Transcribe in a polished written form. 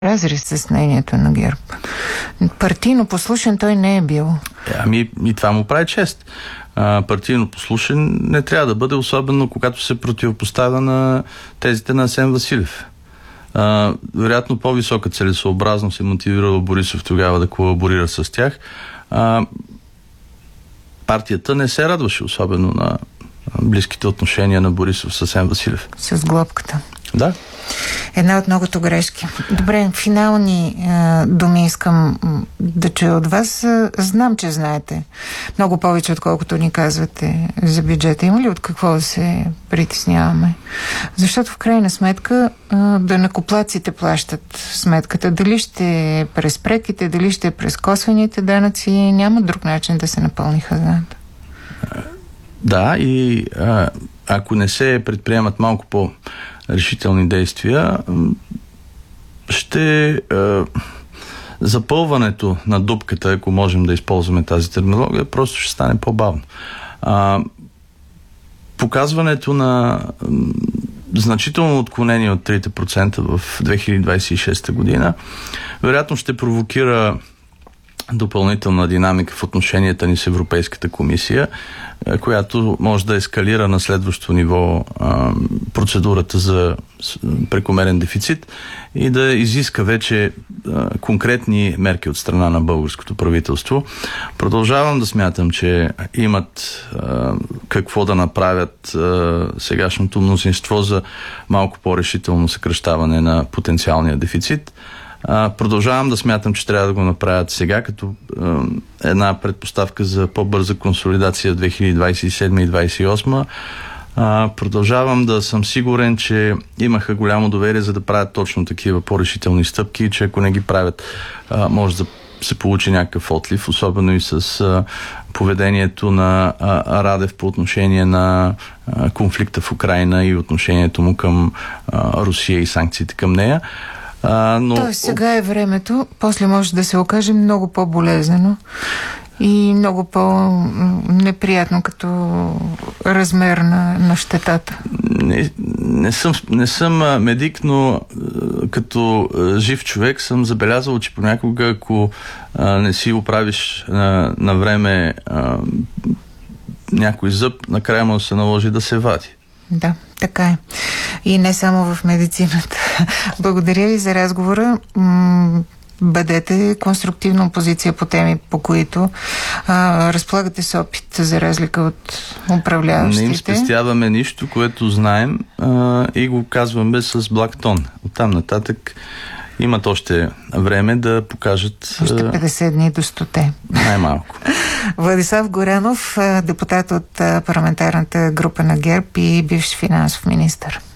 разрез с мнението на ГЕРБ. Партийно послушен той не е бил. И това му прави чест. Партийно послушен не трябва да бъде, особено когато се противопоставя на тезите на Асен Василев. Вероятно по-висока целесообразност е мотивирала Борисов тогава да колаборира с тях. Партията не се радваше особено на близките отношения на Борисов с Асен Василев. С глобката. Да. Една от многото грешки. Добре, финални думи искам да чуя от вас. Знам, че знаете много повече, отколкото ни казвате за бюджета. Има ли от какво да се притесняваме? Защото в крайна сметка данъкоплатците плащат сметката. Дали ще е през преките, дали ще е през косвените данъци, няма друг начин да се напълни хазната. Да, и ако не се предприемат малко по-решителни действия, запълването на дупката, ако можем да използваме тази терминология, просто ще стане по-бавно. Показването на значително отклонение от 3% в 2026 година вероятно ще провокира допълнителна динамика в отношенията ни с Европейската комисия, която може да ескалира на следващо ниво процедурата за прекомерен дефицит и да изиска вече конкретни мерки от страна на българското правителство. Продължавам да смятам, че имат какво да направят сегашното мнозинство за малко по-решително съкращаване на потенциалния дефицит. Продължавам да смятам, че трябва да го направят сега, като една предпоставка за по-бърза консолидация в 2027 и 2028. Продължавам да съм сигурен, че имаха голямо доверие, за да правят точно такива по-решителни стъпки, че ако не ги правят, може да се получи някакъв отлив, особено и с поведението на Радев по отношение на конфликта в Украйна и отношението му към Русия и санкциите към нея. Тоест сега е времето, после може да се окаже много по-болезнено и много по-неприятно като размер на щетата. Не съм медик, но като жив човек съм забелязал, че понякога, ако не си оправиш на време някой зъб, накрая може да се наложи да се вади. Да, така е. И не само в медицината. Благодаря ви за разговора. Бъдете конструктивна опозиция по теми, по които разполагате с опит, за разлика от управляващите. Не им спестяваме нищо, което знаем и го казваме с благ тон. Оттам нататък имат още време да покажат... Още 50 дни до 100-те. Най-малко. Владислав Горанов, депутат от парламентарната група на ГЕРБ и бивш финансов министър.